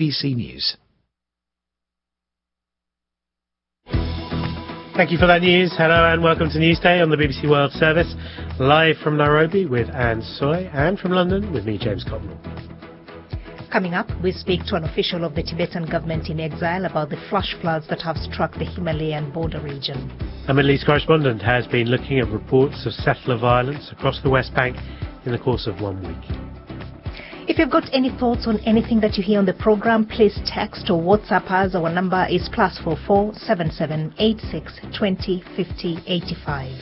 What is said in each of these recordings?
BBC News. Thank you for that news. Hello and welcome to Newsday on the BBC World Service. Live from Nairobi with Anne Soy, and from London with me, James Cotnell. Coming up, we speak to an official of the Tibetan government in exile about the flash floods that have struck the Himalayan border region. A Middle East correspondent has been looking at reports of settler violence across the West Bank in the course of 1 week. If you've got any thoughts on anything that you hear on the programme, please text or WhatsApp us. Our number is +44 77 86 20 50 85.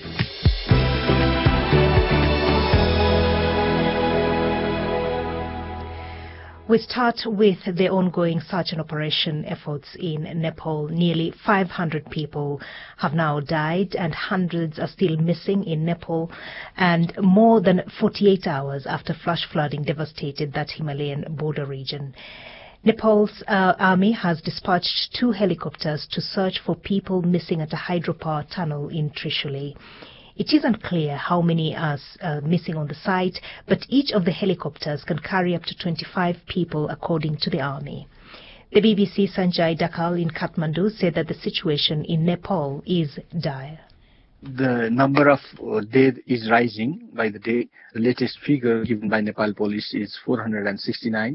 We start with the ongoing search and operation efforts in Nepal. Nearly 500 people have now died and hundreds are still missing in Nepal, and more than 48 hours after flash flooding devastated that Himalayan border region. Nepal's army has dispatched 2 helicopters to search for people missing at a hydropower tunnel in Trishuli. It isn't clear how many are missing on the site, but each of the helicopters can carry up to 25 people, according to the army. The BBC Sanjay Dakal in Kathmandu said that the situation in Nepal is dire. The number of dead is rising by the day. The latest figure given by Nepal police is 469.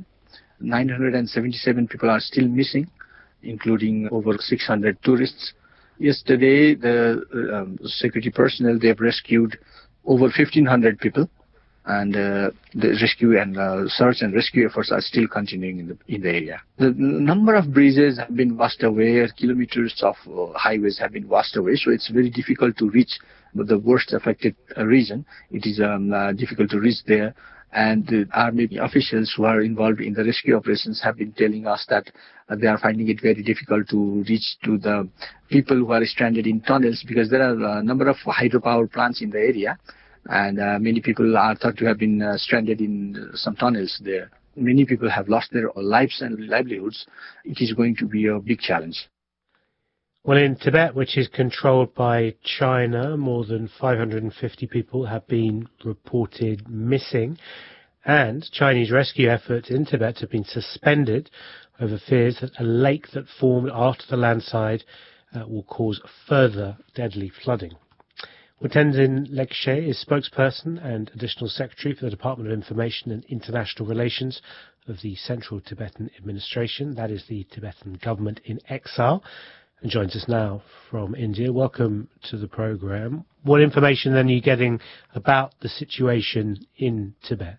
977 people are still missing, including over 600 tourists. Yesterday, the security personnel, they have rescued over 1,500 people, and the rescue and search and rescue efforts are still continuing in the area. The number of bridges have been washed away, kilometers of highways have been washed away, so it's very difficult to reach the worst affected region. It is difficult to reach there. And the army officials who are involved in the rescue operations have been telling us that they are finding it very difficult to reach to the people who are stranded in tunnels, because there are a number of hydropower plants in the area, and many people are thought to have been stranded in some tunnels there. Many people have lost their lives and livelihoods. It is going to be a big challenge. Well, in Tibet, which is controlled by China, more than 550 people have been reported missing, and Chinese rescue efforts in Tibet have been suspended over fears that a lake that formed after the landslide will cause further deadly flooding. Tenzin Lekshe is spokesperson and additional secretary for the Department of Information and International Relations of the Central Tibetan Administration, that is the Tibetan government in exile, and joins us now from India. Welcome to the programme. What information then are you getting about the situation in Tibet?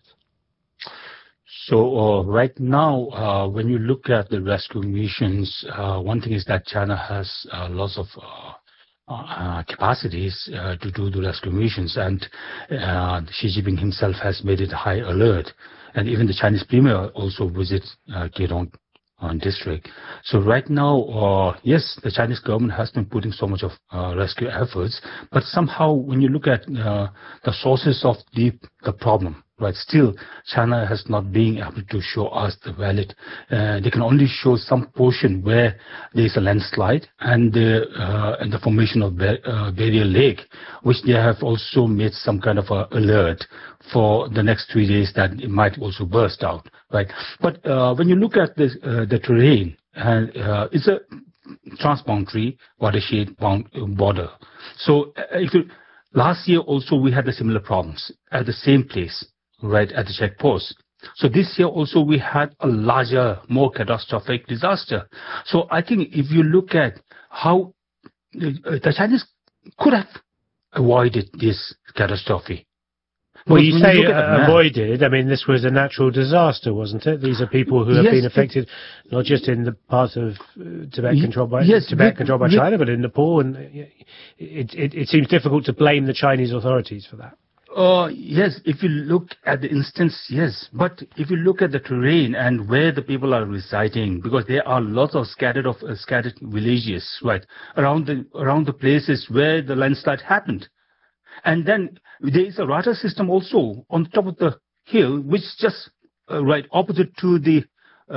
So right now, when you look at the rescue missions, one thing is that China has lots of capacities to do the rescue missions, and Xi Jinping himself has made it high alert, and even the Chinese premier also visits Keirong district. So right now, yes, the Chinese government has been putting so much of rescue efforts, but somehow when you look at the sources of the problem, right, still China has not been able to show us the valid. They can only show some portion where there is a landslide and the formation of Barrier Lake, which they have also made some kind of a alert for the next 3 days that it might also burst out, right? But when you look at this, the terrain, and it's a transboundary watershed border. So last year also we had the similar problems at the same place, right at the checkpost. So this year also we had a larger, more catastrophic disaster. So I think if you look at how the Chinese could have avoided this catastrophe. Well, you say avoided. I mean, this was a natural disaster, wasn't it? These are people who have been affected, not just in the part of Tibet controlled by China, but in Nepal. And it seems difficult to blame the Chinese authorities for that. Yes, if you look at the instance, yes. But if you look at the terrain and where the people are residing, because there are lots of scattered villages, right, around the places where the landslide happened. And then there is a radar system also on the top of the hill, which is just right opposite to the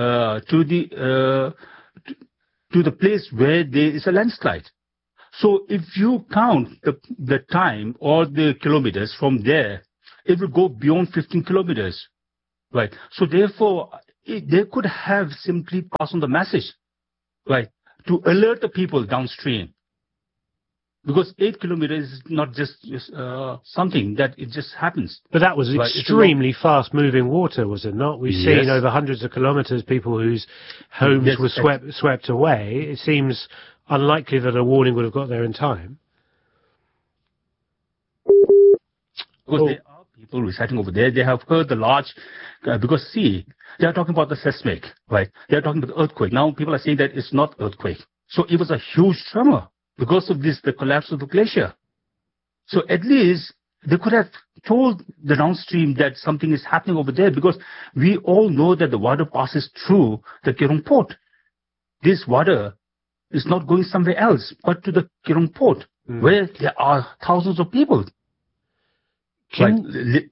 place where there is a landslide. So if you count the time or the kilometers from there, it will go beyond 15 kilometers, right? So therefore, they could have simply passed on the message, right, to alert the people downstream. Because 8 kilometers is not just something that it just happens. But that was extremely fast-moving water, was it not? We've seen over hundreds of kilometers people whose homes were swept away. It seems unlikely that a warning would have got there in time. Because there are people residing over there. They have heard the large, because see, they are talking about the seismic, right? They are talking about the earthquake. Now people are saying that it's not earthquake. So it was a huge tremor. Because of this, the collapse of the glacier. So at least they could have told the downstream that something is happening over there, because we all know that the water passes through the Kirong port. This water is not going somewhere else, but to the Kirong port, where there are thousands of people. Can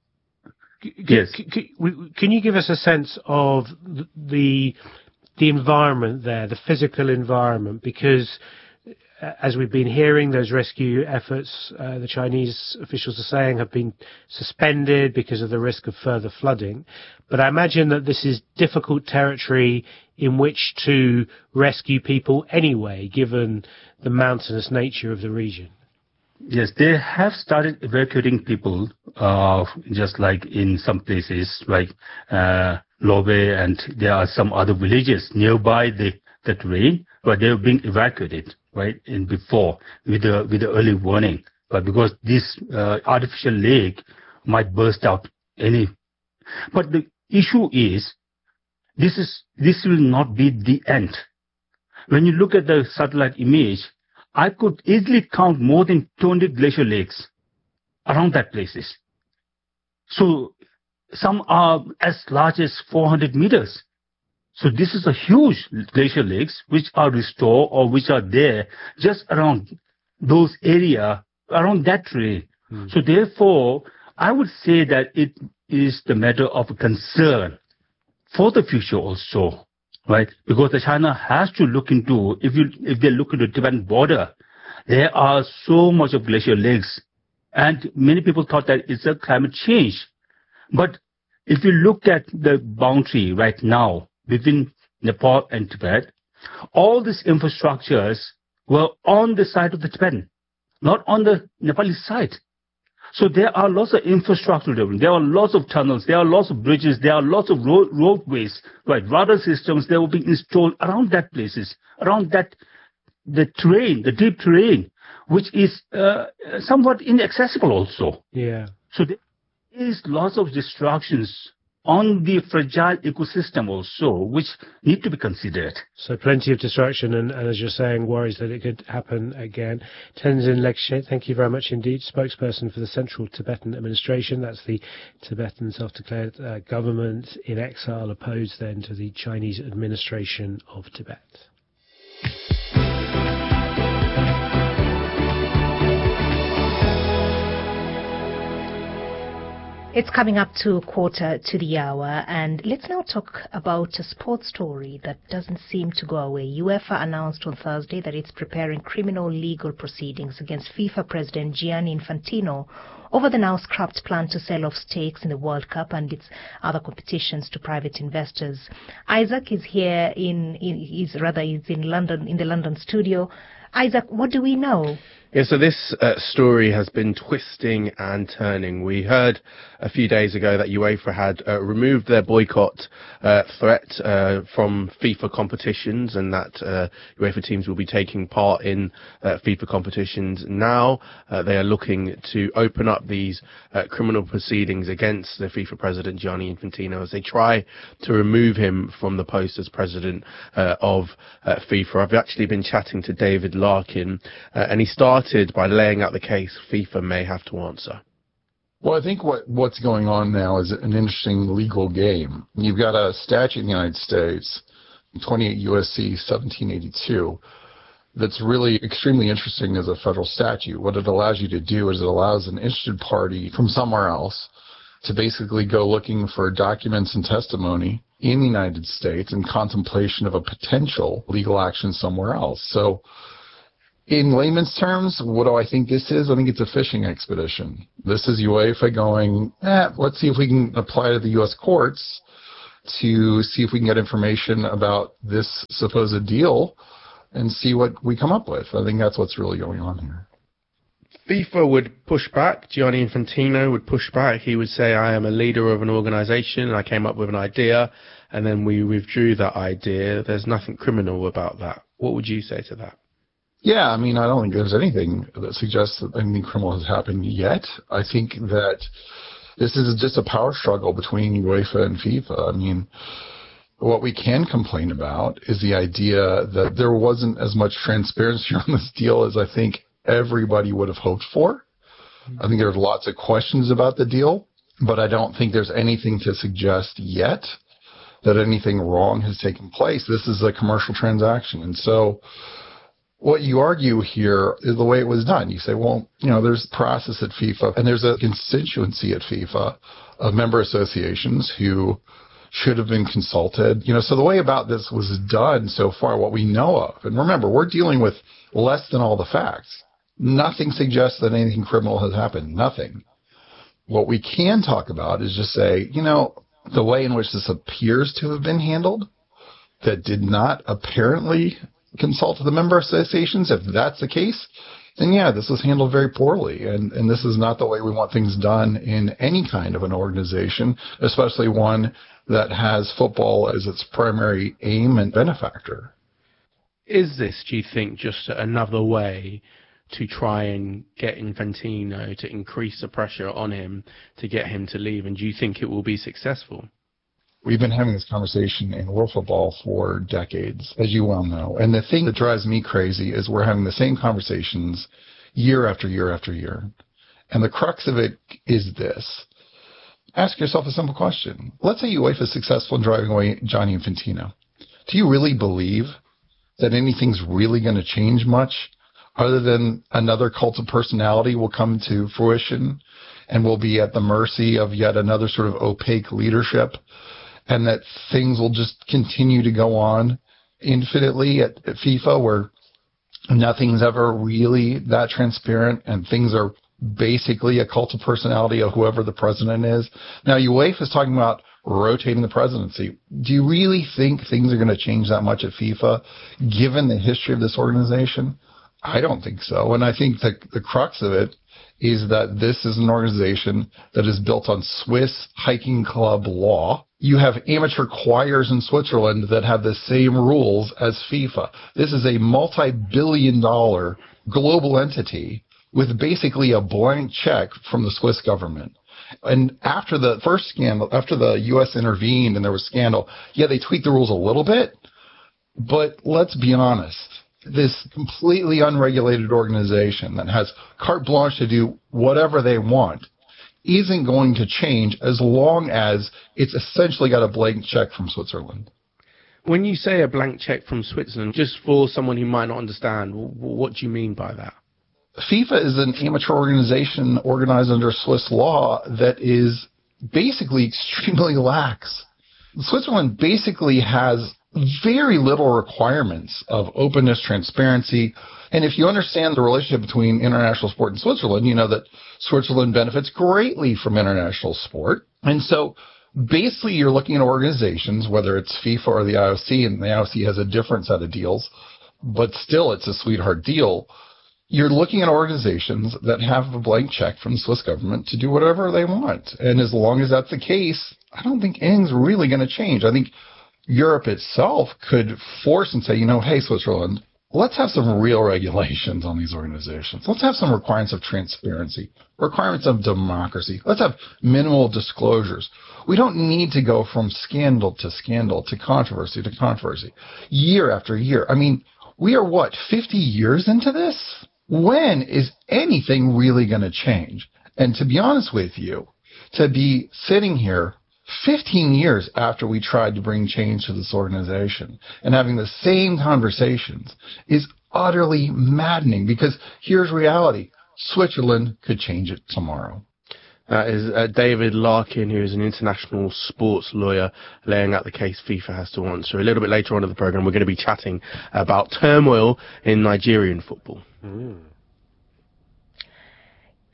you give us a sense of the environment there, the physical environment? Because as we've been hearing, those rescue efforts, the Chinese officials are saying, have been suspended because of the risk of further flooding. But I imagine that this is difficult territory in which to rescue people anyway, given the mountainous nature of the region. Yes, they have started evacuating people, just like in some places like Lobe, and there are some other villages nearby the terrain, but they're being evacuated, right, in before with the early warning. But because this artificial lake might burst out any. But the issue is, this will not be the end. When you look at the satellite image, I could easily count more than 200 glacier lakes around that places. So some are as large as 400 meters. So this is a huge glacier lakes which are restored or which are there just around those area, around that terrain. So therefore, I would say that it is the matter of concern for the future also. Right, because the China has to look into, if they look into the Tibetan border, there are so much of glacier lakes, and many people thought that it's a climate change. But if you look at the boundary right now between Nepal and Tibet, all these infrastructures were on the side of the Tibetan, not on the Nepalese side. So there are lots of infrastructure development. There are lots of tunnels. There are lots of bridges. There are lots of roadways, right? Radar systems, they will be installed around that places, around that, the terrain, the deep terrain, which is somewhat inaccessible also. Yeah. So there is lots of distractions on the fragile ecosystem also, which need to be considered. So plenty of distraction, and as you're saying, worries that it could happen again. Tenzin Lekshe, thank you very much indeed, spokesperson for the Central Tibetan Administration. That's the Tibetan self-declared government in exile, opposed then to the Chinese administration of Tibet. It's coming up to 1:15, and let's now talk about a sports story that doesn't seem to go away. UEFA announced on Thursday that it's preparing criminal legal proceedings against FIFA President Gianni Infantino over the now scrapped plan to sell off stakes in the World Cup and its other competitions to private investors. Isaac is here he's in London, in the London studio. Isaac, what do we know? Yeah, so this story has been twisting and turning. We heard a few days ago that UEFA had removed their boycott threat from FIFA competitions, and that UEFA teams will be taking part in FIFA competitions. Now they are looking to open up these criminal proceedings against the FIFA president Gianni Infantino as they try to remove him from the post as president of FIFA. I've actually been chatting to David Larkin, and he started by laying out the case FIFA may have to answer. Well, I think what's going on now is an interesting legal game. You've got a statute in the United States, 28 U.S.C. 1782, that's really extremely interesting as a federal statute. What it allows you to do is it allows an interested party from somewhere else to basically go looking for documents and testimony in the United States in contemplation of a potential legal action somewhere else. So in layman's terms, what do I think this is? I think it's a fishing expedition. This is UEFA going, let's see if we can apply to the U.S. courts to see if we can get information about this supposed deal and see what we come up with. I think that's what's really going on here. FIFA would push back. Gianni Infantino would push back. He would say, I am a leader of an organization, and I came up with an idea, and then we withdrew that idea. There's nothing criminal about that. What would you say to that? Yeah, I mean, I don't think there's anything that suggests that anything criminal has happened yet. I think that this is just a power struggle between UEFA and FIFA. I mean, what we can complain about is the idea that there wasn't as much transparency on this deal as I think everybody would have hoped for. I think there's lots of questions about the deal, but I don't think there's anything to suggest yet that anything wrong has taken place. This is a commercial transaction. And so what you argue here is the way it was done. You say, well, there's process at FIFA, and there's a constituency at FIFA of member associations who should have been consulted. So the way about this was done so far, what we know of, and remember, we're dealing with less than all the facts. Nothing suggests that anything criminal has happened. Nothing. What we can talk about is just say, the way in which this appears to have been handled, that did not apparently consult the member associations. If that's the case, then yeah, this was handled very poorly. And this is not the way we want things done in any kind of an organization, especially one that has football as its primary aim and benefactor. Is this, do you think, just another way to try and get Infantino to increase the pressure on him to get him to leave? And do you think it will be successful? We've been having this conversation in world football for decades, as you well know. And the thing that drives me crazy is we're having the same conversations year after year after year. And the crux of it is this. Ask yourself a simple question. Let's say UEFA is successful in driving away Gianni Infantino. Do you really believe that anything's really going to change much other than another cult of personality will come to fruition and will be at the mercy of yet another sort of opaque leadership, and that things will just continue to go on infinitely at FIFA where nothing's ever really that transparent and things are basically a cult of personality of whoever the president is? Now, UEFA is talking about rotating the presidency. Do you really think things are going to change that much at FIFA, given the history of this organization? I don't think so. And I think that the crux of it is that this is an organization that is built on Swiss hiking club law. You have amateur choirs in Switzerland that have the same rules as FIFA. This is a multi-billion-dollar global entity with basically a blank check from the Swiss government. And after the first scandal, after the U.S. intervened and there was scandal, yeah, they tweaked the rules a little bit. But let's be honest. This completely unregulated organization that has carte blanche to do whatever they want isn't going to change as long as it's essentially got a blank check from Switzerland. When you say a blank check from Switzerland, just for someone who might not understand, what do you mean by that? FIFA is an amateur organization organized under Swiss law that is basically extremely lax. Switzerland basically has very little requirements of openness, transparency. And if you understand the relationship between international sport and Switzerland, you know that Switzerland benefits greatly from international sport. And so basically you're looking at organizations, whether it's FIFA or the IOC, and the IOC has a different set of deals, but still it's a sweetheart deal. You're looking at organizations that have a blank check from the Swiss government to do whatever they want. And as long as that's the case, I don't think anything's really going to change. I think Europe itself could force and say, hey, Switzerland, let's have some real regulations on these organizations. Let's have some requirements of transparency, requirements of democracy. Let's have minimal disclosures. We don't need to go from scandal to controversy to controversy, year after year. I mean, we are, 50 years into this? When is anything really going to change? And to be honest with you, to be sitting here 15 years after we tried to bring change to this organization and having the same conversations is utterly maddening, because here's reality. Switzerland could change it tomorrow. That is David Larkin, who is an international sports lawyer, laying out the case FIFA has to answer. A little bit later on in the programme, we're going to be chatting about turmoil in Nigerian football.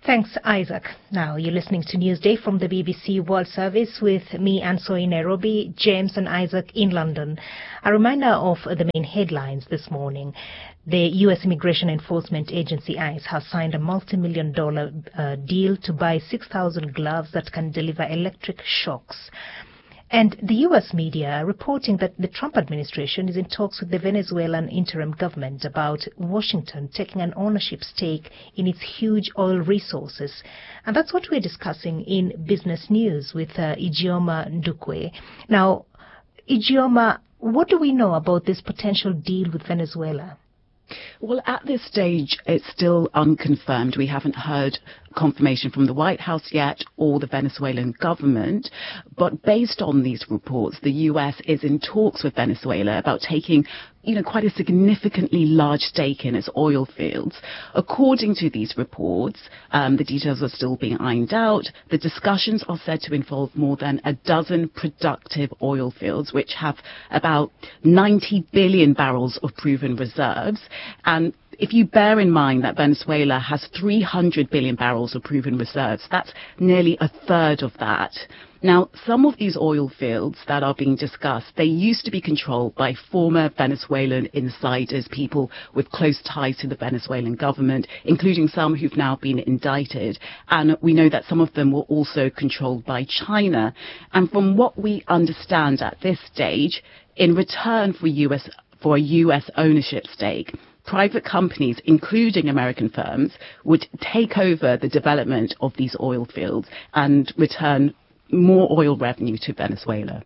Thanks, Isaac. Now, you're listening to Newsday from the BBC World Service with me, Anso, in Nairobi, James and Isaac in London. A reminder of the main headlines this morning. The U.S. Immigration Enforcement Agency, ICE, has signed a multi-million-dollar deal to buy 6,000 gloves that can deliver electric shocks. And the U.S. media are reporting that the Trump administration is in talks with the Venezuelan interim government about Washington taking an ownership stake in its huge oil resources. And that's what we're discussing in Business News with Ijeoma Ndukwe. Now, Ijeoma, what do we know about this potential deal with Venezuela? Well, at this stage, it's still unconfirmed. We haven't heard confirmation from the White House yet or the Venezuelan government. But based on these reports, the U.S. is in talks with Venezuela about taking, quite a significantly large stake in its oil fields. According to these reports, the details are still being ironed out. The discussions are said to involve more than a dozen productive oil fields, which have about 90 billion barrels of proven reserves. And if you bear in mind that Venezuela has 300 billion barrels of proven reserves, that's nearly a third of that. Now, some of these oil fields that are being discussed, they used to be controlled by former Venezuelan insiders, people with close ties to the Venezuelan government, including some who've now been indicted. And we know that some of them were also controlled by China. And from what we understand at this stage, in return for a U.S. ownership stake, private companies, including American firms, would take over the development of these oil fields and return more oil revenue to Venezuela.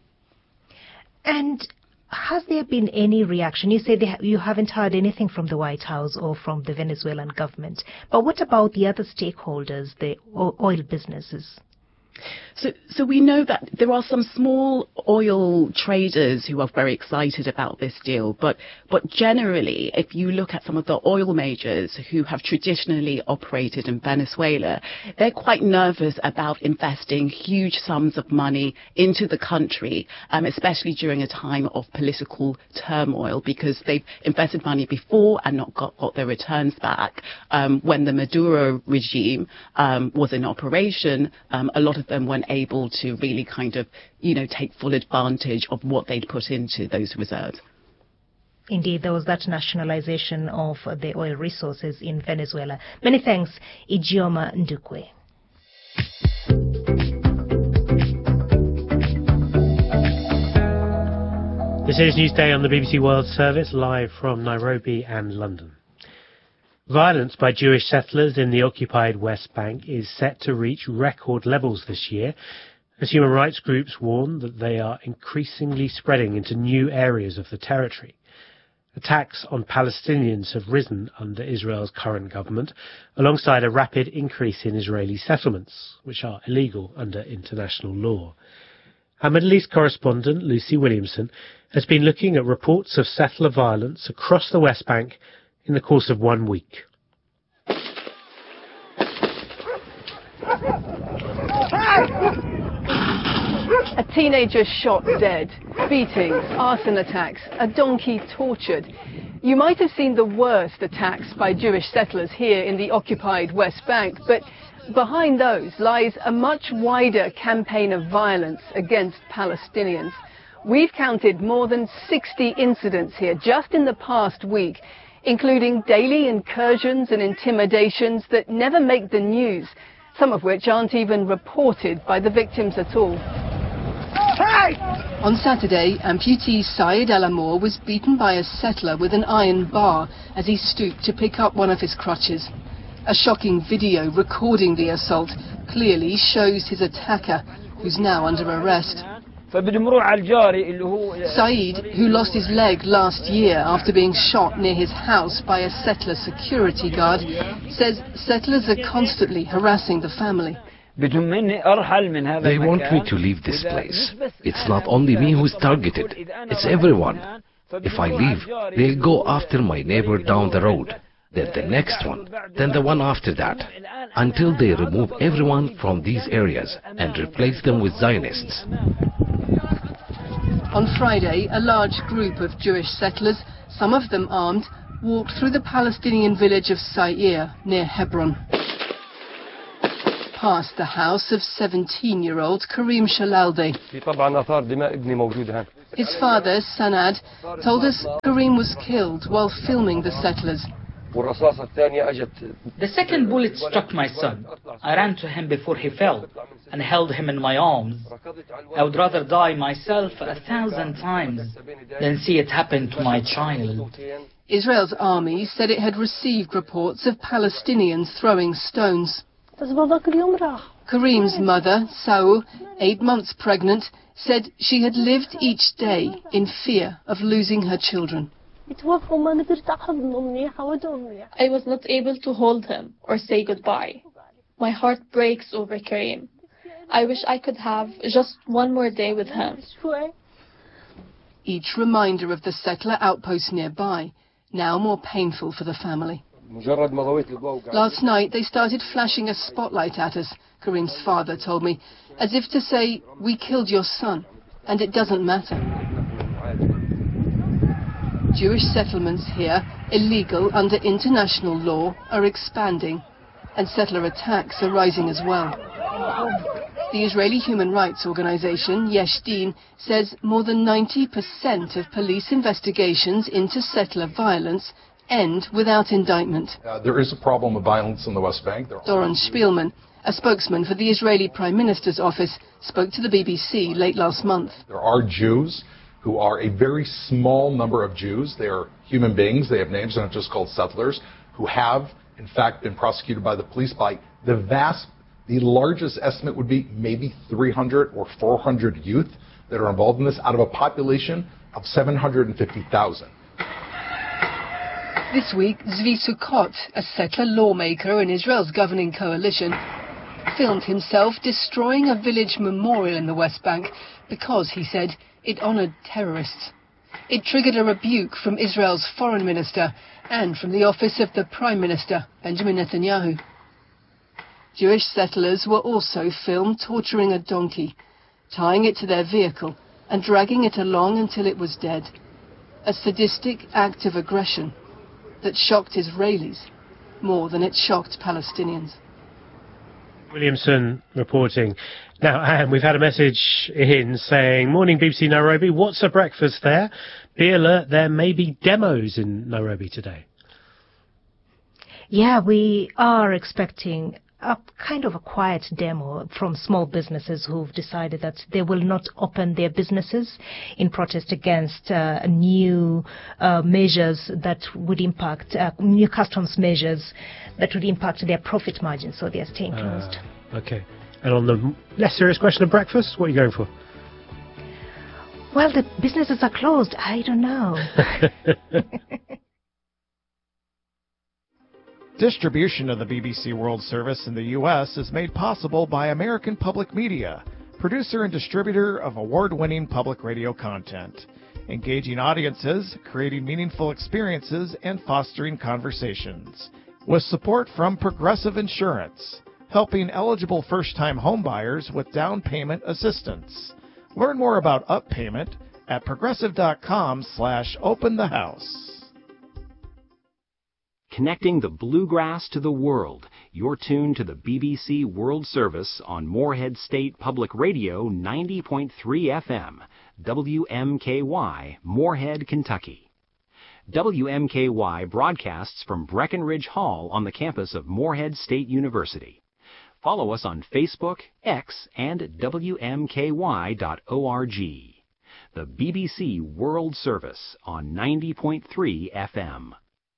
And has there been any reaction? You say you haven't heard anything from the White House or from the Venezuelan government. But what about the other stakeholders, the oil businesses? So we know that there are some small oil traders who are very excited about this deal, but generally, if you look at some of the oil majors who have traditionally operated in Venezuela, they're quite nervous about investing huge sums of money into the country, especially during a time of political turmoil, because they've invested money before and not got their returns back. When the Maduro regime was in operation, a lot of them weren't able to really take full advantage of what they'd put into those reserves. Indeed, there was that nationalization of the oil resources in Venezuela. Many thanks, Ijeoma Ndukwe. This is Newsday on the BBC World Service, live from Nairobi and London. Violence by Jewish settlers in the occupied West Bank is set to reach record levels this year, as human rights groups warn that they are increasingly spreading into new areas of the territory. Attacks on Palestinians have risen under Israel's current government, alongside a rapid increase in Israeli settlements, which are illegal under international law. Our Middle East correspondent, Lucy Williamson, has been looking at reports of settler violence across the West Bank in the course of 1 week. A teenager shot dead, beatings, arson attacks, a donkey tortured. You might have seen the worst attacks by Jewish settlers here in the occupied West Bank, but behind those lies a much wider campaign of violence against Palestinians. We've counted more than 60 incidents here just in the past week, including daily incursions and intimidations that never make the news, some of which aren't even reported by the victims at all. On Saturday, amputee Saeed Al-Amour was beaten by a settler with an iron bar as he stooped to pick up one of his crutches. A shocking video recording the assault clearly shows his attacker, who's now under arrest. Saeed, who lost his leg last year after being shot near his house by a settler security guard, says settlers are constantly harassing the family. They want me to leave this place. It's not only me who's targeted, it's everyone. If I leave, they'll go after my neighbor down the road, then the next one, then the one after that, until they remove everyone from these areas and replace them with Zionists. On Friday, a large group of Jewish settlers, some of them armed, walked through the Palestinian village of Sa'ir near Hebron. past the house of 17-year-old Karim Shalalde. His father, Sanad, told us Karim was killed while filming the settlers. The second bullet struck my son. I ran to him before he fell and held him in my arms. I would rather die myself 1,000 times than see it happen to my child. Israel's army said it had received reports of Palestinians throwing stones. Karim's mother, Saou, 8 months pregnant, said she had lived each day in fear of losing her children. I was not able to hold him or say goodbye. My heart breaks over Karim. I wish I could have just one more day with him. Each reminder of the settler outpost nearby, now more painful for the family. Last night they started flashing a spotlight at us, Karim's father told me, as if to say, we killed your son, and it doesn't matter. Jewish settlements here, illegal under international law, are expanding, and settler attacks are rising as well. The Israeli human rights organization, Yesh Din, says more than 90% of police investigations into settler violence end without indictment. There is a problem of violence in the West Bank. Doron Spielman, a spokesman for the Israeli Prime Minister's office, spoke to the BBC late last month. There are Jews who are a very small number of Jews. They are human beings. They have names. They're not just called settlers, who have, in fact, been prosecuted by the police by the largest estimate would be maybe 300 or 400 youth that are involved in this out of a population of 750,000. This week, Zvi Sukkot, a settler lawmaker in Israel's governing coalition, filmed himself destroying a village memorial in the West Bank because, he said, it honored terrorists. It triggered a rebuke from Israel's foreign minister and from the office of the Prime Minister, Benjamin Netanyahu. Jewish settlers were also filmed torturing a donkey, tying it to their vehicle and dragging it along until it was dead. A sadistic act of aggression that shocked Israelis more than it shocked Palestinians. Williamson reporting. Now, Anne, we've had a message in saying, morning BBC Nairobi, what's for breakfast there? Be alert, there may be demos in Nairobi today. Yeah, we are expecting a kind of a quiet demo from small businesses who've decided that they will not open their businesses in protest against new measures that would impact, new customs measures that would impact their profit margin, so they're staying closed. Okay. And on the less serious question of breakfast, what are you going for? Well, the businesses are closed. I don't know. Distribution of the BBC World Service in the U.S. is made possible by American Public Media, producer and distributor of award-winning public radio content, engaging audiences, creating meaningful experiences, and fostering conversations. With support from Progressive Insurance, helping eligible first-time homebuyers with down payment assistance. Learn more about UpPayment at progressive.com/openthehouse. Connecting the bluegrass to the world. You're tuned to the BBC World Service on Morehead State Public Radio 90.3 FM, WMKY, Morehead, Kentucky. WMKY broadcasts from Breckenridge Hall on the campus of Morehead State University. Follow us on Facebook, X, and WMKY.org. The BBC World Service on 90.3 FM.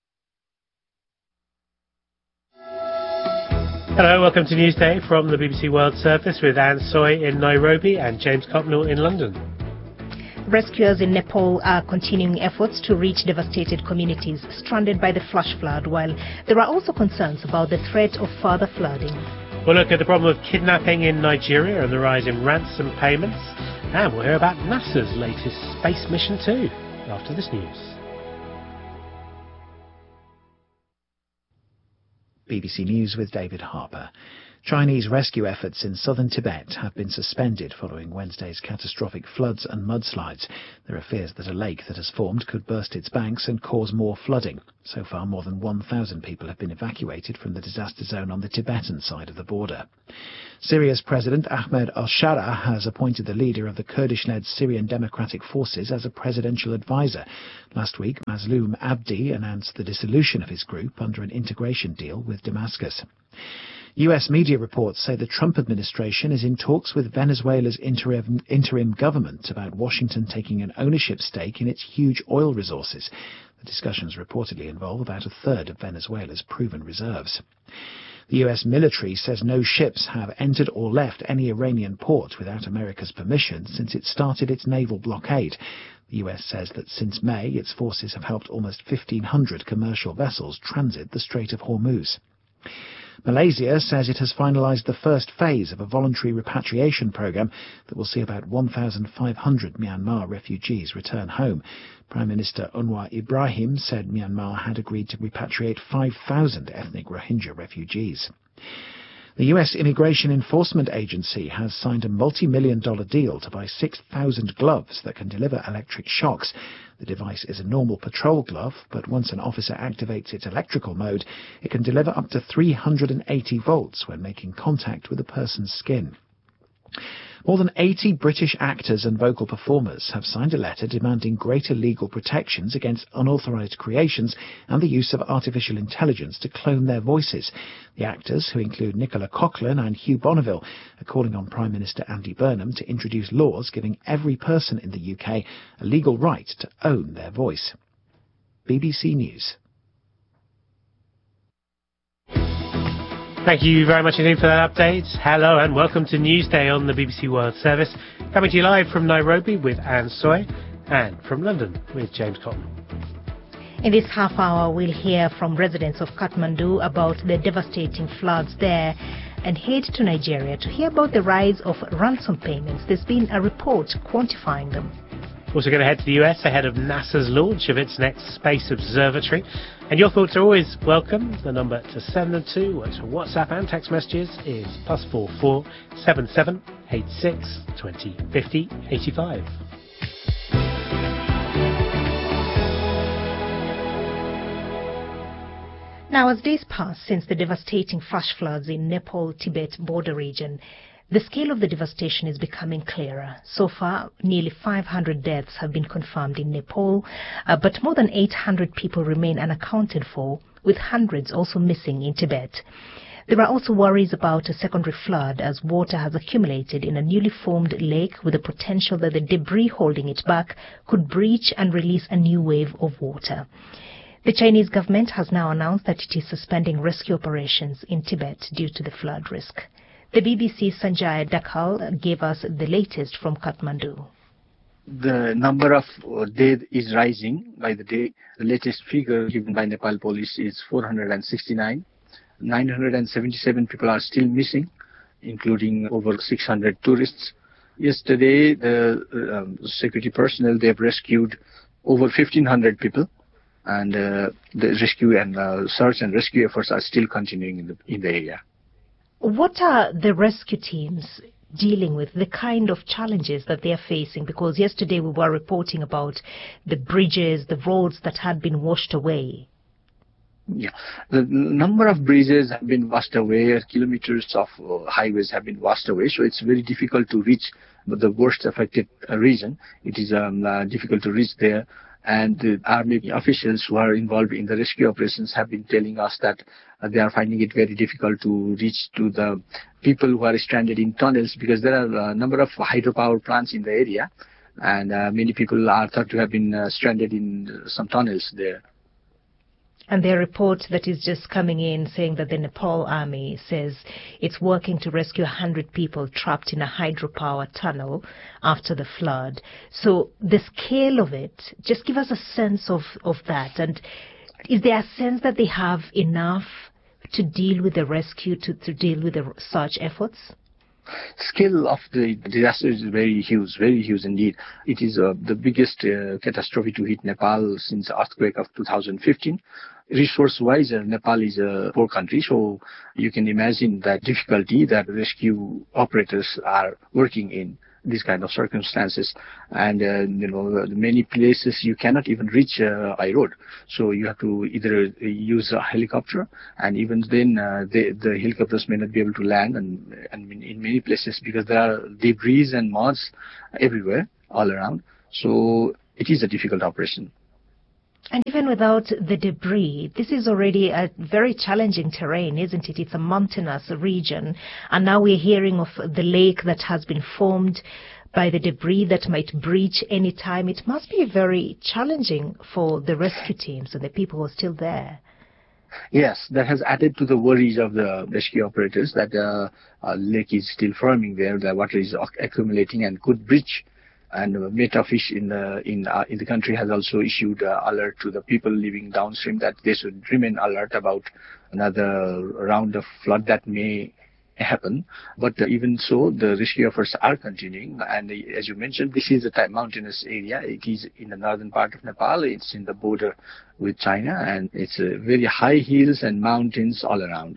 Hello, welcome to Newsday from the BBC World Service with Anne Soy in Nairobi and James Copnell in London. Rescuers in Nepal are continuing efforts to reach devastated communities stranded by the flash flood, while there are also concerns about the threat of further flooding. We'll look at the problem of kidnapping in Nigeria and the rise in ransom payments, and we'll hear about NASA's latest space mission too, after this news. BBC News with David Harper. Chinese rescue efforts in southern Tibet have been suspended following Wednesday's catastrophic floods and mudslides. There are fears that a lake that has formed could burst its banks and cause more flooding. So far, more than 1,000 people have been evacuated from the disaster zone on the Tibetan side of the border. Syria's President Ahmed al-Shara has appointed the leader of the Kurdish-led Syrian Democratic Forces as a presidential advisor. Last week, Mazloum Abdi announced the dissolution of his group under an integration deal with Damascus. US media reports say the Trump administration is in talks with Venezuela's interim government about Washington taking an ownership stake in its huge oil resources. The discussions reportedly involve about a third of Venezuela's proven reserves. The US military says no ships have entered or left any Iranian port without America's permission since it started its naval blockade. The US says that since May, its forces have helped almost 1,500 commercial vessels transit the Strait of Hormuz. Malaysia says it has finalised the first phase of a voluntary repatriation programme that will see about 1,500 Myanmar refugees return home. Prime Minister Anwar Ibrahim said Myanmar had agreed to repatriate 5,000 ethnic Rohingya refugees. The US Immigration Enforcement Agency has signed a multi-million-dollar deal to buy 6,000 gloves that can deliver electric shocks. The device is a normal patrol glove, but once an officer activates its electrical mode, it can deliver up to 380 volts when making contact with a person's skin. More than 80 British actors and vocal performers have signed a letter demanding greater legal protections against unauthorised creations and the use of artificial intelligence to clone their voices. The actors, who include Nicola Coughlan and Hugh Bonneville, are calling on Prime Minister Andy Burnham to introduce laws giving every person in the UK a legal right to own their voice. BBC News. Thank you very much indeed for that update. Hello and welcome to Newsday on the BBC World Service. Coming to you live from Nairobi with Anne Soy and from London with James Cotton. In this half hour, we'll hear from residents of Kathmandu about the devastating floods there and head to Nigeria to hear about the rise of ransom payments. There's been a report quantifying them. Also going to head to the US ahead of NASA's launch of its next space observatory. And your thoughts are always welcome. The number to send them to, works for WhatsApp and text messages, is +44 77 86 20 50 85. Now, as days pass since the devastating flash floods in Nepal-Tibet border region, the scale of the devastation is becoming clearer. So far, nearly 500 deaths have been confirmed in Nepal, but more than 800 people remain unaccounted for, with hundreds also missing in Tibet. There are also worries about a secondary flood as water has accumulated in a newly formed lake with the potential that the debris holding it back could breach and release a new wave of water. The Chinese government has now announced that it is suspending rescue operations in Tibet due to the flood risk. The BBC's Sanjay Dakhal gave us the latest from Kathmandu. The number of dead is rising by the day. The latest figure given by Nepal police is 469. 977 people are still missing, including over 600 tourists. Yesterday, the security personnel, they have rescued over 1,500 people, and the rescue and search and rescue efforts are still continuing in the area. What are the rescue teams dealing with, the kind of challenges that they are facing? Because yesterday we were reporting about the bridges, the roads that had been washed away. Yeah, the number of bridges have been washed away, kilometers of highways have been washed away, so it's very difficult to reach the worst affected region. It is difficult to reach there. And the army officials who are involved in the rescue operations have been telling us that they are finding it very difficult to reach to the people who are stranded in tunnels, because there are a number of hydropower plants in the area, and many people are thought to have been stranded in some tunnels there. And their report that is just coming in saying that the Nepal army says it's working to rescue 100 people trapped in a hydropower tunnel after the flood. So the scale of it, just give us a sense of that. And is there a sense that they have enough to deal with the rescue, to deal with the search efforts? Scale of the disaster is very huge indeed. It is the biggest catastrophe to hit Nepal since the earthquake of 2015. Resource-wise, Nepal is a poor country, so you can imagine that difficulty that rescue operators are working in these kind of circumstances. And many places you cannot even reach by road, so you have to either use a helicopter, and even then the helicopters may not be able to land, and in many places because there are debris and mods everywhere all around, so it is a difficult operation. And even without the debris, this is already a very challenging terrain, isn't it? It's a mountainous region. And now we're hearing of the lake that has been formed by the debris that might breach any time. It must be very challenging for the rescue teams and the people who are still there. Yes, that has added to the worries of the rescue operators that the lake is still forming there, the water is accumulating and could breach. And Metafish in the country has also issued alert to the people living downstream that they should remain alert about another round of flood that may happen. But even so, the rescue efforts are continuing. And as you mentioned, this is a mountainous area. It is in the northern part of Nepal. It's in the border with China, and it's very high hills and mountains all around.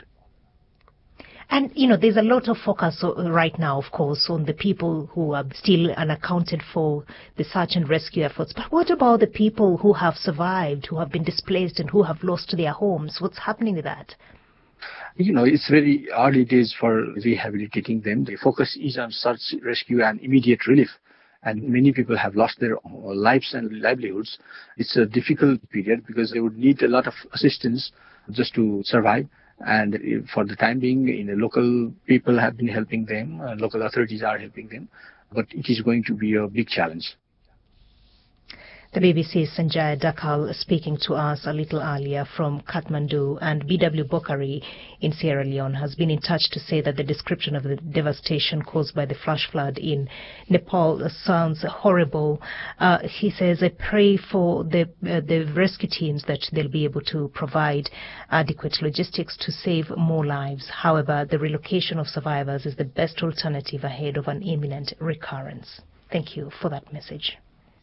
And, there's a lot of focus right now, of course, on the people who are still unaccounted for, the search and rescue efforts. But what about the people who have survived, who have been displaced and who have lost their homes? What's happening with that? It's very early days for rehabilitating them. The focus is on search, rescue and immediate relief. And many people have lost their lives and livelihoods. It's a difficult period because they would need a lot of assistance just to survive. And for the time being, local people have been helping them, local authorities are helping them, but it is going to be a big challenge. The BBC's Sanjaya Dakal speaking to us a little earlier from Kathmandu, and B.W. Bokhari in Sierra Leone has been in touch to say that the description of the devastation caused by the flash flood in Nepal sounds horrible. He says, I pray for the rescue teams that they'll be able to provide adequate logistics to save more lives. However, the relocation of survivors is the best alternative ahead of an imminent recurrence. Thank you for that message.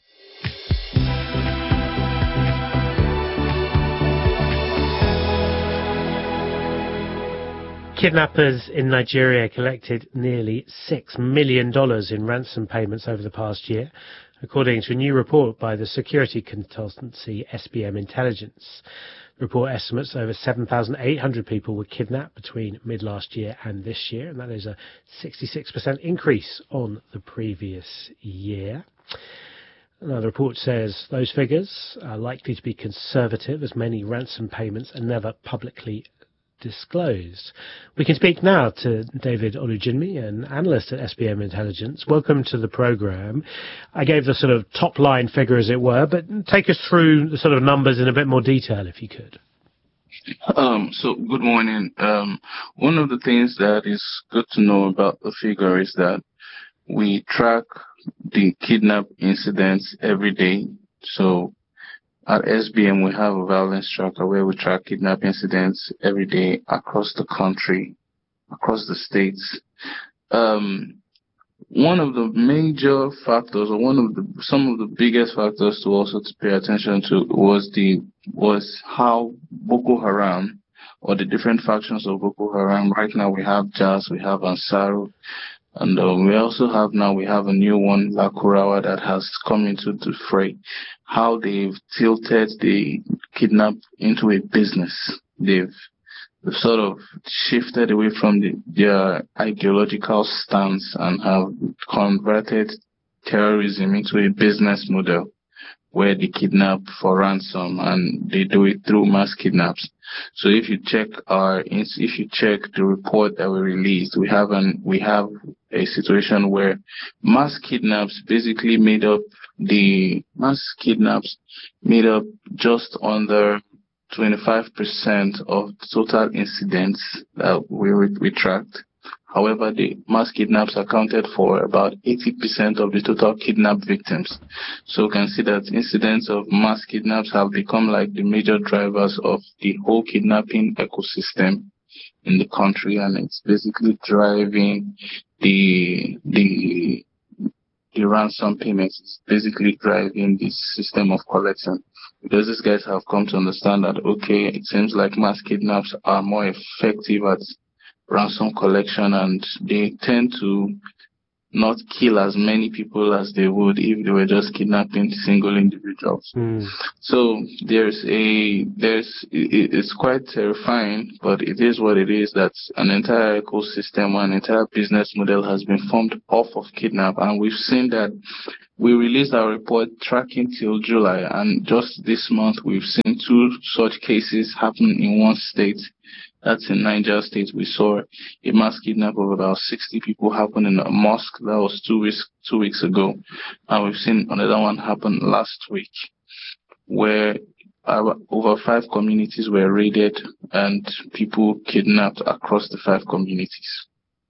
Kidnappers in Nigeria collected nearly $6 million in ransom payments over the past year, according to a new report by the security consultancy SBM Intelligence. The report estimates over 7,800 people were kidnapped between mid-last year and this year, and that is a 66% increase on the previous year. Now, the report says those figures are likely to be conservative, as many ransom payments are never publicly disclosed. We can speak now to David Olujinmi, an analyst at SBM Intelligence. Welcome to the programme. I gave the sort of top-line figure, as it were, but take us through the sort of numbers in a bit more detail, if you could. So, good morning. One of the things that is good to know about the figure is that we track the kidnap incidents every day. So at SBM, we have a violence tracker where we track kidnap incidents every day across the country, across the states. One of the major factors, or some of the biggest factors to also to pay attention to was how Boko Haram, or the different factions of Boko Haram. Right now we have JAS, we have Ansaru, and we have a new one, Lakurawa, that has come into the fray. How they've tilted the kidnap into a business. They've sort of shifted away from their ideological stance and have converted terrorism into a business model where they kidnap for ransom and they do it through mass kidnaps. So if you check the report that we released, we have a situation where mass kidnaps made up just under 25% of the total incidents that we tracked. However, the mass kidnaps accounted for about 80% of the total kidnap victims. So we can see that incidents of mass kidnaps have become like the major drivers of the whole kidnapping ecosystem in the country, and it's basically driving the ransom payments. It's basically driving the system of collection, because these guys have come to understand that, okay, it seems like mass kidnaps are more effective at ransom collection, and they tend to not kill as many people as they would if they were just kidnapping single individuals. So it's quite terrifying, but it is what it is. That an entire ecosystem, an entire business model has been formed off of kidnap, and we've seen that. We released our report tracking till July, and just this month we've seen 2 such cases happen in one state. That's in Niger State. We saw a mass kidnap of about 60 people happen in a mosque. That was 2 weeks ago. And we've seen another one happen last week, where over 5 communities were raided and people kidnapped across the 5 communities.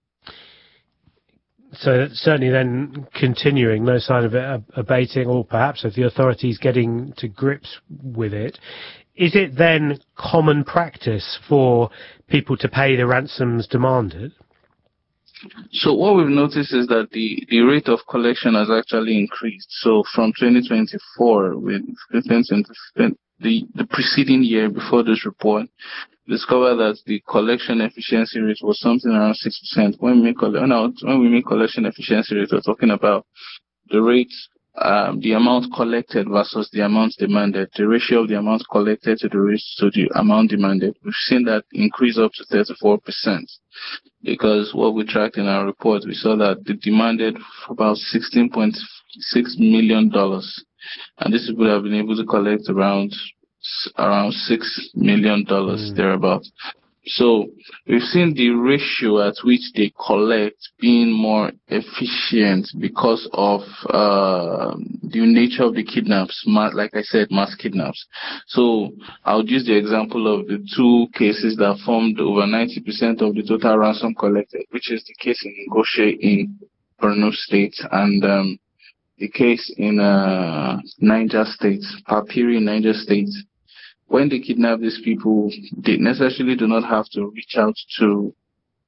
So certainly then continuing, no sign of it abating, or perhaps of the authorities getting to grips with it. Is it then common practice for people to pay the ransoms demanded? So what we've noticed is that the rate of collection has actually increased. So from 2024, with the preceding year before this report, discovered that the collection efficiency rate was something around 6%. When we make collection efficiency rate, we're talking about the rate, the amount collected versus the amount demanded, the ratio of the amount collected to the amount demanded. We've seen that increase up to 34%, because what we tracked in our report, we saw that they demanded about $16.6 million, and these people have been able to collect around $6 million thereabouts. So we've seen the ratio at which they collect being more efficient because of the nature of the kidnaps, like I said, mass kidnaps. So I'll use the example of the 2 cases that formed over 90% of the total ransom collected, which is the case in Ngoshe in Borno State, and the case in Niger State, Papiri in Niger State. When they kidnap these people, they necessarily do not have to reach out to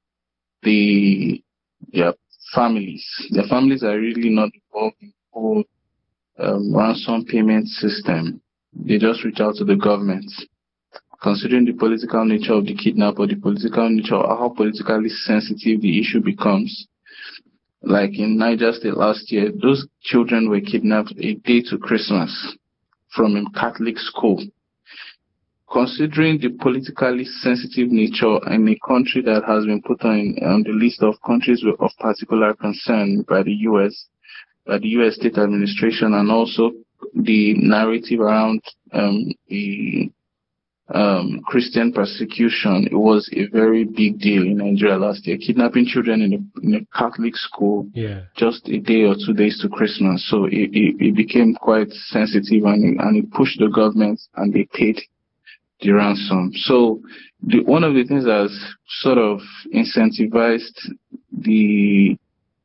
their families. Their families are really not involved in the whole ransom payment system. They just reach out to the government. Considering the political nature of the kidnap, or the political nature of how politically sensitive the issue becomes, like in Niger State last year, those children were kidnapped a day to Christmas from a Catholic school. Considering the politically sensitive nature in a country that has been put on the list of countries of particular concern by the U.S. state administration, and also the narrative around the Christian persecution, it was a very big deal in Nigeria last year. Kidnapping children in a Catholic school, just a day or 2 days to Christmas. So it became quite sensitive, and it pushed the government, and they paid the ransom. So one of the things that sort of incentivized the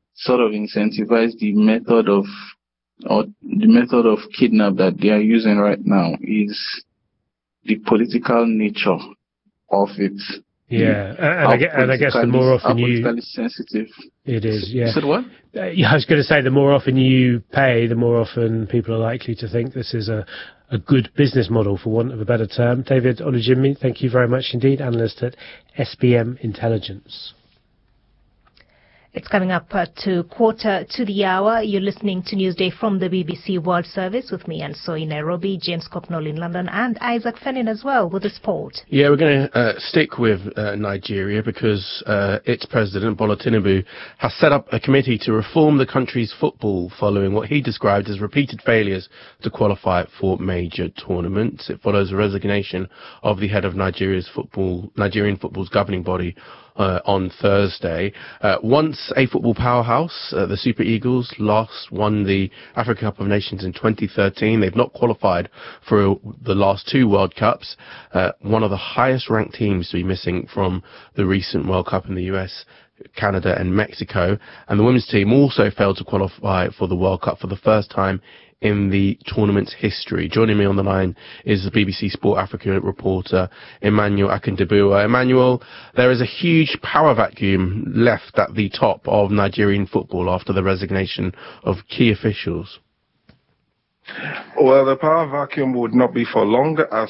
method of kidnap that they are using right now is the political nature of it. Yeah, and I guess the more often politically sensitive it is. Yeah. You said what? Yeah, I was going to say the more often you pay, the more often people are likely to think this is a good business model, for want of a better term. David Olujimi, thank you very much indeed, analyst at SBM Intelligence. It's coming up to 1:15. You're listening to Newsday from the BBC World Service with me, and so in Nairobi, James Cocknell in London, and Isaac Fennin as well with the sport. Yeah, we're going to stick with Nigeria, because its president, Bola Tinubu, has set up a committee to reform the country's football following what he described as repeated failures to qualify for major tournaments. It follows the resignation of the head of Nigerian football's governing body on Thursday. Once a football powerhouse, the Super Eagles won the Africa Cup of Nations in 2013. They've not qualified for the last 2 World Cups. One of the highest ranked teams to be missing from the recent World Cup in the US, Canada and Mexico. And the women's team also failed to qualify for the World Cup for the first time in the tournament's history. Joining me on the line is the BBC Sport Africa reporter, Emmanuel Akindabua. Emmanuel, there is a huge power vacuum left at the top of Nigerian football after the resignation of key officials. Well, the power vacuum would not be for long, as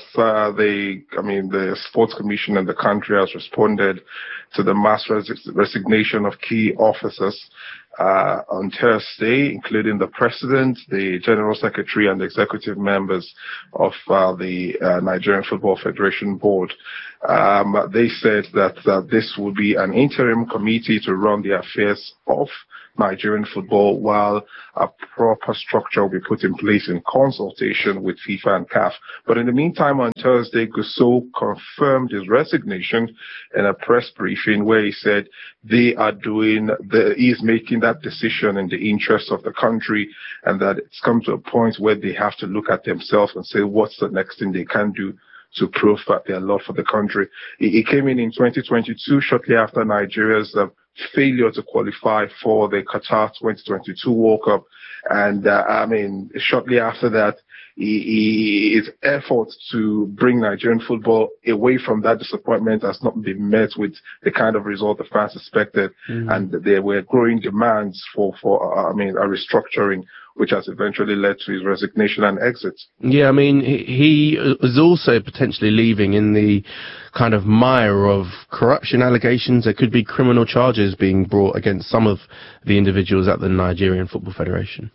the Sports Commission in the country has responded to the mass resignation of key officers on Thursday, including the President, the General Secretary, and the executive members of the Nigerian Football Federation Board. They said that this would be an interim committee to run the affairs of Nigerian football, while a proper structure will be put in place in consultation with FIFA and CAF. But in the meantime, on Thursday, Gusau confirmed his resignation in a press briefing where he said he is making that decision in the interest of the country, and that it's come to a point where they have to look at themselves and say, what's the next thing they can do to prove that they are lot for the country. He came in 2022, shortly after Nigeria's failure to qualify for the Qatar 2022 World Cup. And, shortly after that, his efforts to bring Nigerian football away from that disappointment has not been met with the kind of result the fans expected. And there were growing demands for a restructuring, which has eventually led to his resignation and exit. Yeah, he is also potentially leaving in the kind of mire of corruption allegations. There could be criminal charges being brought against some of the individuals at the Nigerian Football Federation.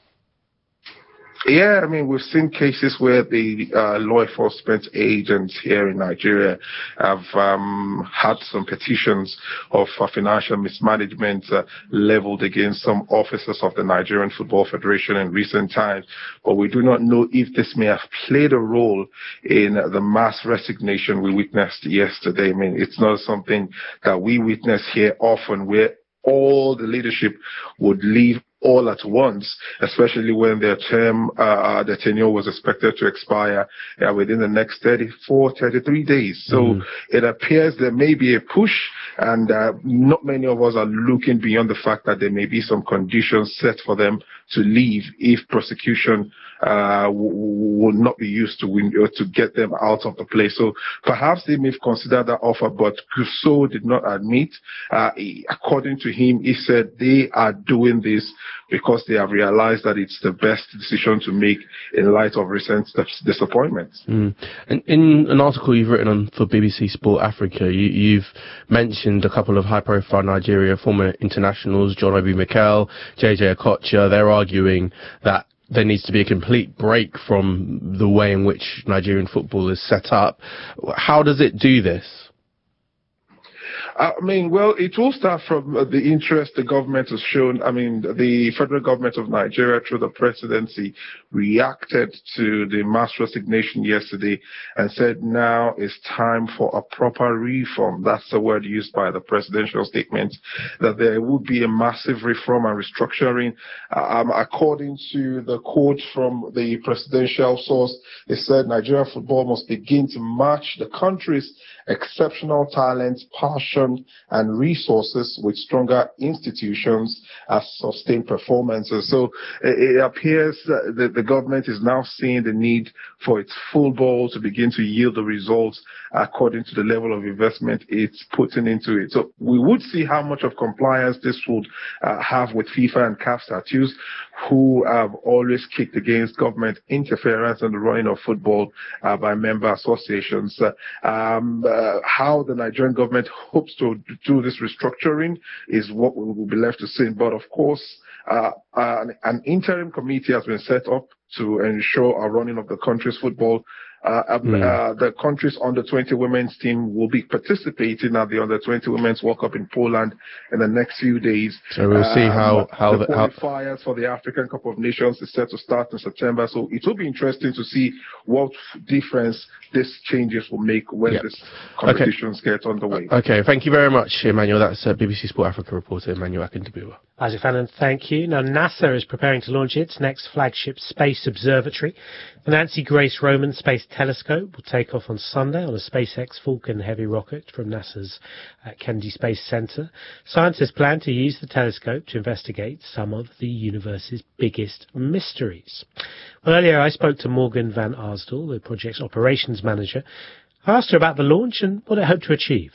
Yeah, we've seen cases where the law enforcement agents here in Nigeria have had some petitions of financial mismanagement leveled against some officers of the Nigerian Football Federation in recent times. But we do not know if this may have played a role in the mass resignation we witnessed yesterday. It's not something that we witness here often, where all the leadership would leave all at once, especially when their tenure was expected to expire within the next 33 days. So it appears there may be a push, and not many of us are looking beyond the fact that there may be some conditions set for them to leave if prosecution would not be used to get them out of the place. So perhaps they may have considered that offer, but Gusau did not admit. According to him, he said they are doing this because they have realized that it's the best decision to make in light of recent disappointments. And in an article you've written on for BBC Sport Africa, you've mentioned a couple of high-profile Nigeria former internationals, John Obi Mikel, JJ Okocha. They're arguing that there needs to be a complete break from the way in which Nigerian football is set up. How does it do this? It will start from the interest the government has shown. The federal government of Nigeria, through the presidency, reacted to the mass resignation yesterday and said now it's time for a proper reform. That's the word used by the presidential statement, that there would be a massive reform and restructuring. According to the quote from the presidential source, it said Nigerian football must begin to match the country's exceptional talent, passion, and resources with stronger institutions as sustained performances. So it appears that the government is now seeing the need for its football to begin to yield the results according to the level of investment it's putting into it. So we would see how much of compliance this would have with FIFA and CAF statutes, who have always kicked against government interference in the running of football by member associations. How the Nigerian government hopes to do this restructuring is what we will be left to see. But of course, an interim committee has been set up to ensure a running of the country's football. The country's under-20 women's team will be participating at the under-20 women's World Cup in Poland in the next few days. So we'll see how the qualifiers for the African Cup of Nations is set to start in September. So it will be interesting to see what difference these changes will make when these competitions get underway. Okay, thank you very much, Emmanuel. That's BBC Sport Africa reporter Emmanuel Akindabua. Isaac Fallon, thank you. Now, NASA is preparing to launch its next flagship space observatory. The Nancy Grace Roman Space Telescope will take off on Sunday on a SpaceX Falcon Heavy rocket from NASA's Kennedy Space Center. Scientists plan to use the telescope to investigate some of the universe's biggest mysteries. Well, earlier I spoke to Morgan van Arsdal, the project's operations manager. I asked her about the launch and what it hoped to achieve.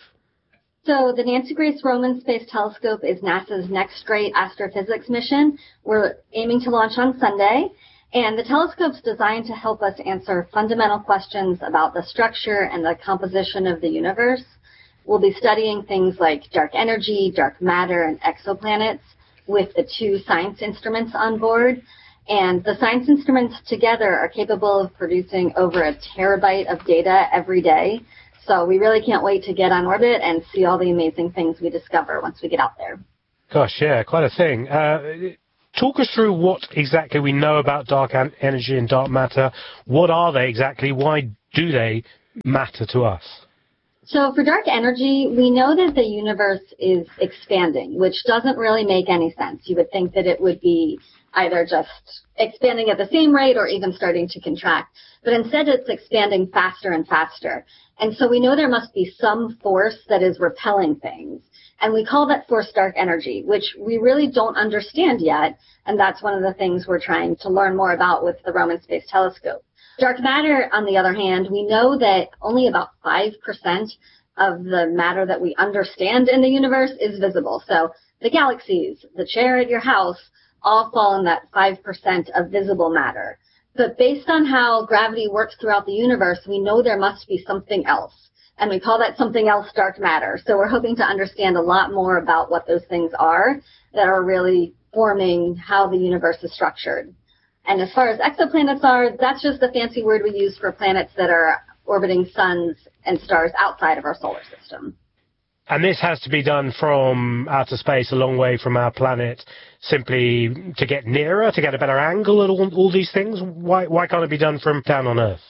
So the Nancy Grace Roman Space Telescope is NASA's next great astrophysics mission. We're aiming to launch on Sunday, and the telescope's designed to help us answer fundamental questions about the structure and the composition of the universe. We'll be studying things like dark energy, dark matter, and exoplanets with the 2 science instruments on board. And the science instruments together are capable of producing over a terabyte of data every day. So we really can't wait to get on orbit and see all the amazing things we discover once we get out there. Gosh, yeah, quite a thing. Talk us through what exactly we know about dark energy and dark matter. What are they exactly? Why do they matter to us? So for dark energy, we know that the universe is expanding, which doesn't really make any sense. You would think that it would be either just expanding at the same rate or even starting to contract. But instead, it's expanding faster and faster. And so we know there must be some force that is repelling things. And we call that force dark energy, which we really don't understand yet. And that's one of the things we're trying to learn more about with the Roman Space Telescope. Dark matter, on the other hand, we know that only about 5% of the matter that we understand in the universe is visible. So the galaxies, the chair at your house, all fall in that 5% of visible matter. But based on how gravity works throughout the universe, we know there must be something else. And we call that something else dark matter. So we're hoping to understand a lot more about what those things are that are really forming how the universe is structured. And as far as exoplanets are, that's just the fancy word we use for planets that are orbiting suns and stars outside of our solar system. And this has to be done from outer space, a long way from our planet, simply to get nearer, to get a better angle at all these things? Why can't it be done from down on Earth?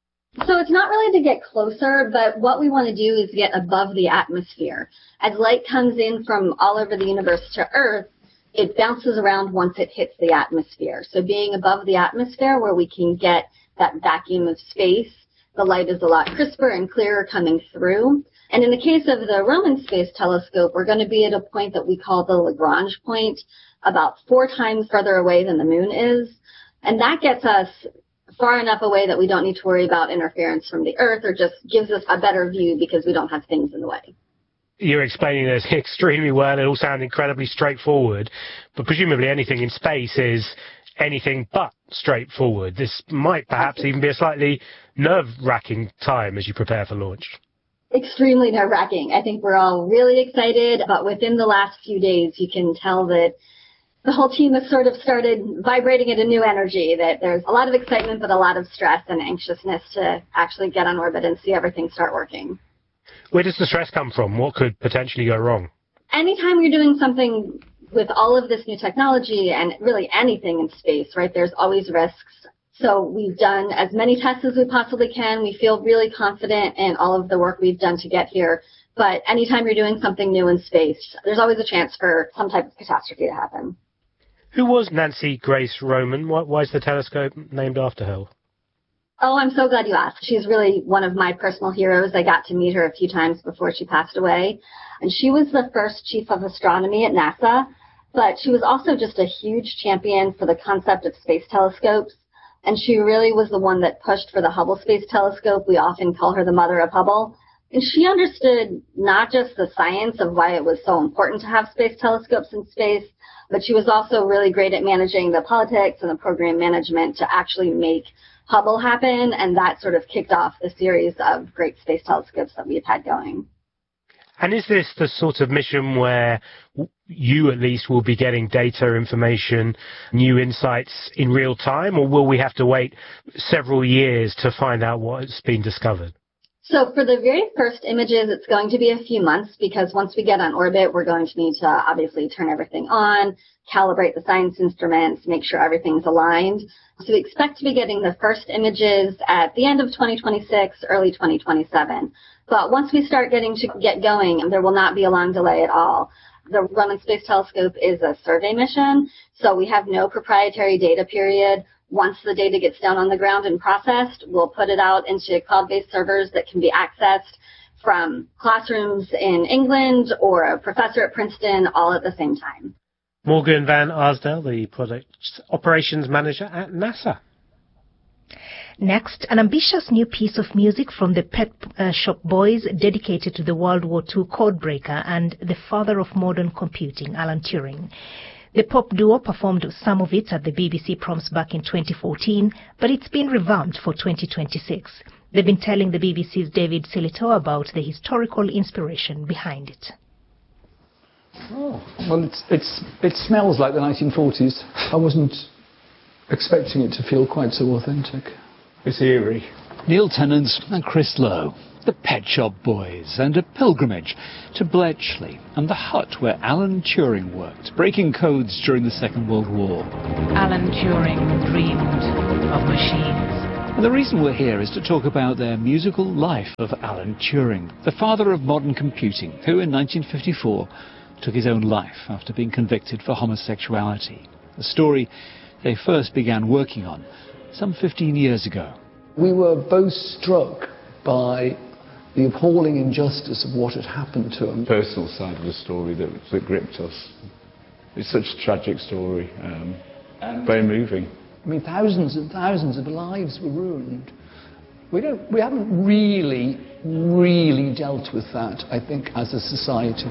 So it's not really to get closer, but what we want to do is get above the atmosphere. As light comes in from all over the universe to Earth, it bounces around once it hits the atmosphere. So being above the atmosphere where we can get that vacuum of space, the light is a lot crisper and clearer coming through. And in the case of the Roman Space Telescope, we're going to be at a point that we call the Lagrange point, about 4 times further away than the moon is. And that gets us far enough away that we don't need to worry about interference from the Earth, or just gives us a better view because we don't have things in the way. You're explaining this extremely well. It all sounds incredibly straightforward. But presumably anything in space is anything but straightforward. This might perhaps even be a slightly nerve-wracking time as you prepare for launch. Extremely nerve-wracking. I think we're all really excited, but within the last few days, you can tell that the whole team has sort of started vibrating at a new energy, that there's a lot of excitement, but a lot of stress and anxiousness to actually get on orbit and see everything start working. Where does the stress come from? What could potentially go wrong? Anytime you're doing something with all of this new technology and really anything in space, right, there's always risks. So we've done as many tests as we possibly can. We feel really confident in all of the work we've done to get here. But anytime you're doing something new in space, there's always a chance for some type of catastrophe to happen. Who was Nancy Grace Roman? Why is the telescope named after her? Oh, I'm so glad you asked. She's really one of my personal heroes. I got to meet her a few times before she passed away. And she was the first chief of astronomy at NASA, but she was also just a huge champion for the concept of space telescopes. And she really was the one that pushed for the Hubble Space Telescope. We often call her the mother of Hubble. And she understood not just the science of why it was so important to have space telescopes in space, but she was also really great at managing the politics and the program management to actually make Hubble happen, and that sort of kicked off the series of great space telescopes that we've had going. And is this the sort of mission where you at least will be getting data, information, new insights in real time, or will we have to wait several years to find out what's been discovered? So for the very first images, it's going to be a few months, because once we get on orbit, we're going to need to obviously turn everything on, calibrate the science instruments, make sure everything's aligned. So we expect to be getting the first images at the end of 2026, early 2027. But once we start getting to get going, there will not be a long delay at all. The Roman Space Telescope is a survey mission, so we have no proprietary data period. Once the data gets down on the ground and processed, we'll put it out into cloud-based servers that can be accessed from classrooms in England or a professor at Princeton all at the same time. Morgan Van Arsdale, the Product Operations Manager at NASA. Next, an ambitious new piece of music from the Pet Shop Boys dedicated to the World War II codebreaker and the father of modern computing, Alan Turing. The pop duo performed some of it at the BBC Proms back in 2014, but it's been revamped for 2026. They've been telling the BBC's David Silito about the historical inspiration behind it. Oh, well, it smells like the 1940s. I wasn't expecting it to feel quite so authentic. It's eerie. Neil Tennant and Chris Lowe, the Pet Shop Boys, and a pilgrimage to Bletchley and the hut where Alan Turing worked, breaking codes during the Second World War. Alan Turing dreamed of machines. And the reason we're here is to talk about their musical life of Alan Turing, the father of modern computing, who in 1954 took his own life after being convicted for homosexuality. A story they first began working on some 15 years ago. We were both struck by the appalling injustice of what had happened to him. Personal side of the story that gripped us. It's such a tragic story, very moving. I mean, thousands and thousands of lives were ruined. We haven't really dealt with that, I think, as a society.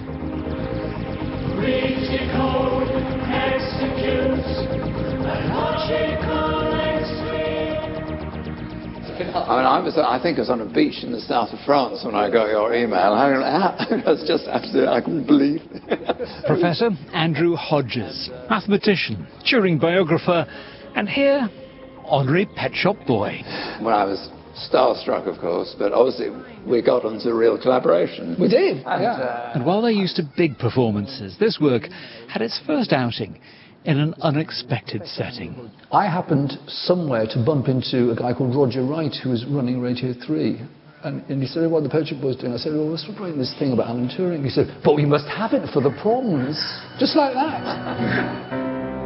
I think I was on a beach in the south of France when I got your email. It was just absolutely, I couldn't believe it. Professor Andrew Hodges, mathematician, Turing biographer, and here, honorary Pet Shop Boy. Well, I was starstruck, of course, but obviously we got onto real collaboration. We did, And while they're used to big performances, this work had its first outing in an unexpected setting. I happened somewhere to bump into a guy called Roger Wright, who was running Radio 3. And he said, what are the Pet Shop Boys doing? I said, well, we're writing this thing about Alan Turing. He said, but we must have it for the proms. Just like that.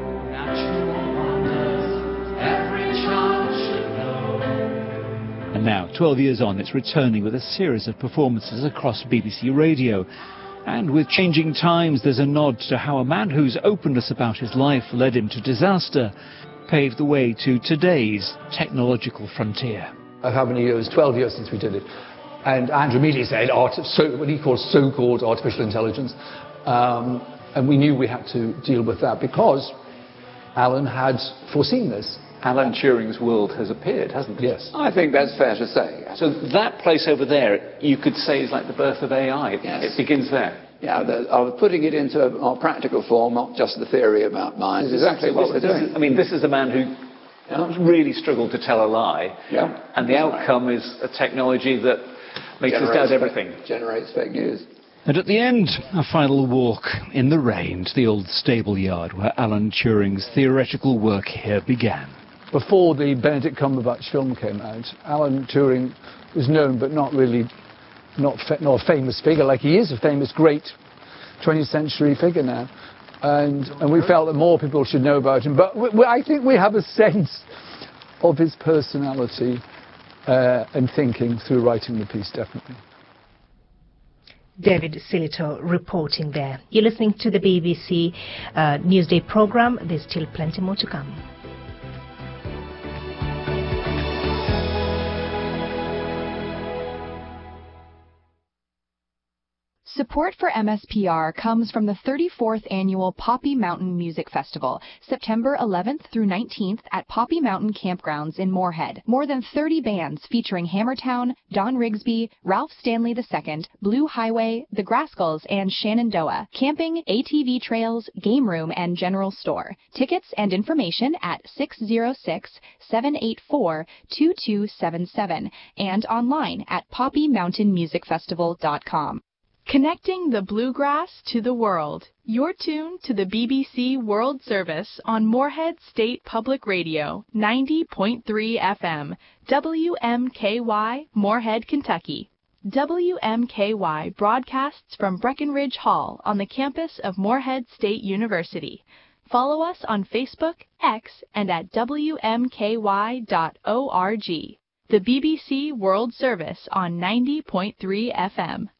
And now, 12 years on, it's returning with a series of performances across BBC Radio. And with changing times, there's a nod to how a man whose openness about his life led him to disaster paved the way to today's technological frontier. How many years? 12 years since we did it. And Andrew immediately said what he calls so-called artificial intelligence. And we knew we had to deal with that because Alan had foreseen this. Alan Turing's world has appeared, hasn't it? Yes. I think that's fair to say. So that place over there, you could say, is like the birth of AI. Yes. It begins there. Yeah, I was putting it into a more practical form, not just the theory about minds. Exactly what we're doing. I mean, this is a man who really struggled to tell a lie. Yeah. And the outcome is a technology that makes us doubt everything. Generates fake news. And at the end, a final walk in the rain to the old stable yard where Alan Turing's theoretical work here began. Before the Benedict Cumberbatch film came out, Alan Turing was known, but not a famous figure like he is, a famous, great 20th century figure now. And we felt that more people should know about him. But I think we have a sense of his personality and thinking through writing the piece, definitely. David Silito reporting there. You're listening to the BBC Newsday programme. There's still plenty more to come. Support for MSPR comes from the 34th Annual Poppy Mountain Music Festival, September 11th through 19th at Poppy Mountain Campgrounds in Moorhead. More than 30 bands featuring Hammertown, Don Rigsby, Ralph Stanley II, Blue Highway, The Grascals, and Shenandoah. Camping, ATV trails, game room, and general store. Tickets and information at 606-784-2277 and online at poppymountainmusicfestival.com. Connecting the bluegrass to the world. You're tuned to the BBC World Service on Moorhead State Public Radio, 90.3 FM, WMKY, Moorhead, Kentucky. WMKY broadcasts from Breckenridge Hall on the campus of Moorhead State University. Follow us on Facebook, X, and at wmky.org. The BBC World Service on 90.3 FM.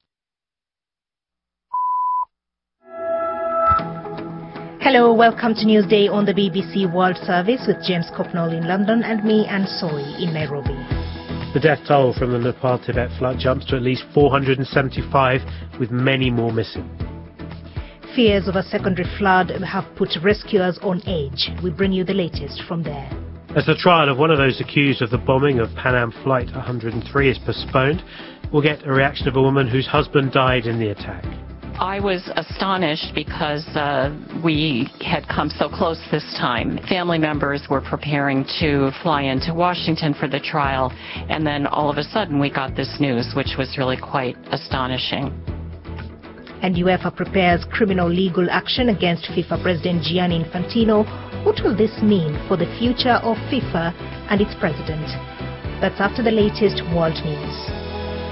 Hello, welcome to Newsday on the BBC World Service with James Copnall in London and me, Anne Soy, in Nairobi. The death toll from the Nepal-Tibet flood jumps to at least 475, with many more missing. Fears of a secondary flood have put rescuers on edge. We bring you the latest from there. As the trial of one of those accused of the bombing of Pan Am Flight 103 is postponed, we'll get a reaction of a woman whose husband died in the attack. I was astonished because we had come so close this time. Family members were preparing to fly into Washington for the trial, and then all of a sudden we got this news, which was really quite astonishing. And UEFA prepares criminal legal action against FIFA President Gianni Infantino. What will this mean for the future of FIFA and its president? That's after the latest world news.